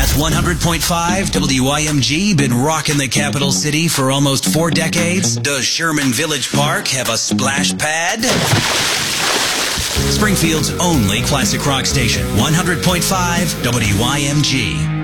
100.5 WIMG been rocking the capital city for almost 4 decades. Does Sherman Village Park have a splash pad? Springfield's only classic rock station, 100.5 WIMG.